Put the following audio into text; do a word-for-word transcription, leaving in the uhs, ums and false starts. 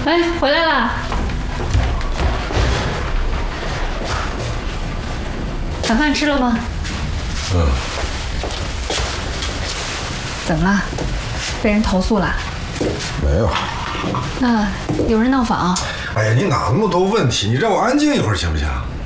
哎，回来啦！晚饭吃了吗？ 嗯。 怎么了？被人投诉了？ 没有。 那有人闹访？ 哎呀，你哪那么多问题？你让我安静一会儿行不行？